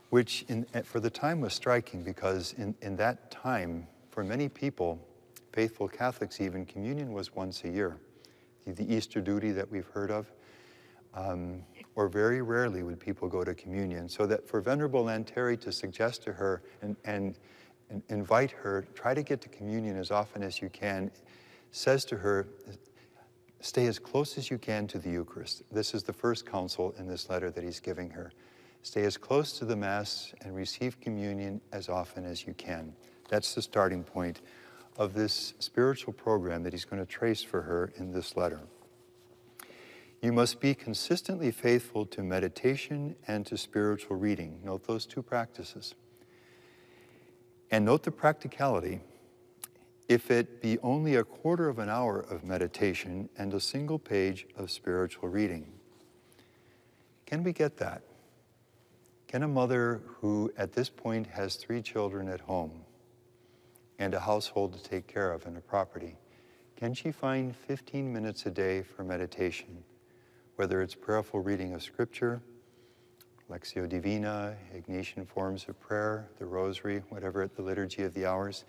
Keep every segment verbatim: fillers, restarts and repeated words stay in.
which in, for the time was striking because in, in that time, for many people, faithful Catholics even, communion was once a year. The, the Easter duty that we've heard of, um, or very rarely would people go to communion. So that for Venerable Lanteri to suggest to her and, and, and invite her, try to get to communion as often as you can, says to her, stay as close as you can to the Eucharist. This is the first counsel in this letter that he's giving her. Stay as close to the Mass and receive communion as often as you can. That's the starting point of this spiritual program that he's going to trace for her in this letter. You must be consistently faithful to meditation and to spiritual reading. Note those two practices. And note the practicality. If it be only a quarter of an hour of meditation and a single page of spiritual reading. Can we get that? Can a mother who at this point has three children at home and a household to take care of and a property, can she find fifteen minutes a day for meditation? Whether it's prayerful reading of Scripture, Lectio Divina, Ignatian forms of prayer, the Rosary, whatever, the Liturgy of the Hours.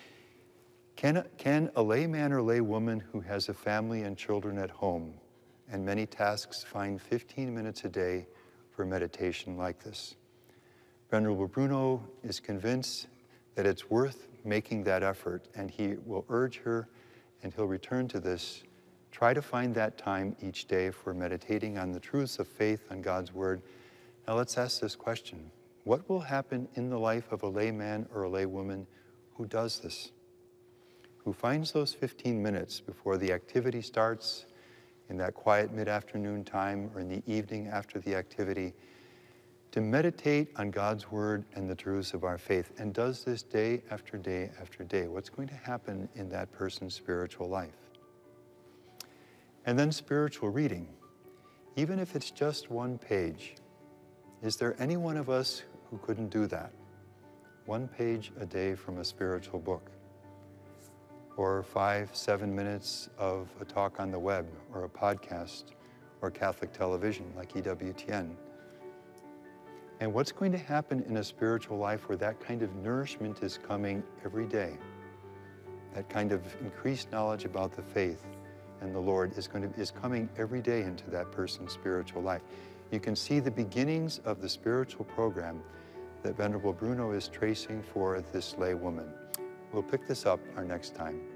Can a, can a layman or laywoman who has a family and children at home and many tasks find fifteen minutes a day for meditation like this? Venerable Bruno is convinced that it's worth making that effort, and he will urge her, and he'll return to this. Try to find that time each day for meditating on the truths of faith and God's Word. Now let's ask this question. What will happen in the life of a layman or a laywoman who does this? Who finds those fifteen minutes before the activity starts, in that quiet mid-afternoon time or in the evening after the activity, to meditate on God's Word and the truths of our faith, and does this day after day after day? What's going to happen in that person's spiritual life? And then spiritual reading. Even if it's just one page, is there any one of us who couldn't do that? One page a day from a spiritual book, or five, seven minutes of a talk on the web, or a podcast, or Catholic television like E W T N. And what's going to happen in a spiritual life where that kind of nourishment is coming every day? That kind of increased knowledge about the faith and the Lord is going to is coming every day into that person's spiritual life. You can see the beginnings of the spiritual program that Venerable Bruno is tracing for this lay woman. We'll pick this up our next time.